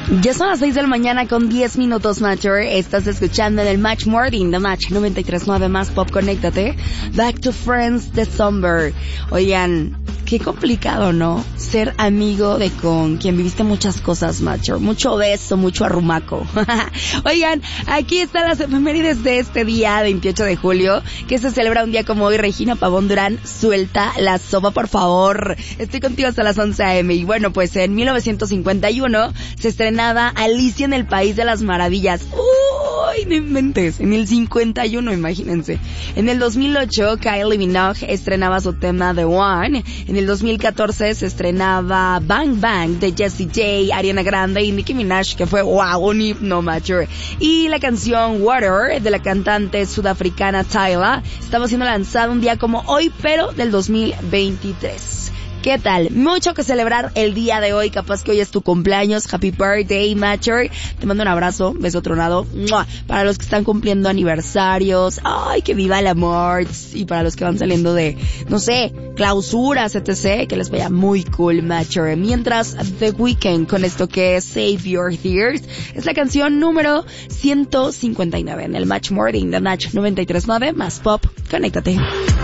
Ya son las 6 de la mañana con 10 minutos, Matcher. Estás escuchando en el Match Morning de Match 93.9 más Pop. Conéctate. Back to Friends de Summer. Oigan, qué complicado, ¿no? Ser amigo de con quien viviste muchas cosas, Matcher. Mucho beso, mucho arrumaco. Oigan, aquí están las efemérides de este día, 28 de julio, que se celebra un día como hoy. Regina Pavón Durán, suelta la sopa, por favor. Estoy contigo hasta las 11 a.m. Y bueno, pues en 1951 se estrenaba Alicia en el País de las Maravillas. ¡Uy, no inventes! En el 51, imagínense. En el 2008, Kylie Minogue estrenaba su tema The One. En el 2014 se estrenaba Bang Bang de Jessie J, Ariana Grande y Nicki Minaj, que fue wow, un himno, Matcher. Y la canción Water de la cantante sudafricana Tyla estaba siendo lanzada un día como hoy, pero del 2023. ¿Qué tal? Mucho que celebrar el día de hoy. Capaz que hoy es tu cumpleaños. Happy birthday, Matcher. Te mando un abrazo, beso tronado. ¡Mua! Para los que están cumpliendo aniversarios, ¡ay, que viva el amor! Y para los que van saliendo de, no sé, clausuras, etc., que les vaya muy cool, Matcher. Mientras, The Weeknd con esto que es Save Your Tears, es la canción número 159 en el Match Morning de Match 93.9 más Pop. Conéctate.